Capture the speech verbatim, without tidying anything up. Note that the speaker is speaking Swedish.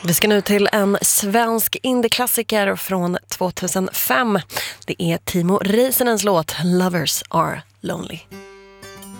Vi ska nu till en svensk indie-klassiker från tvåtusenfem. Det är Timo Räisänens låt Lovers Are Lonely.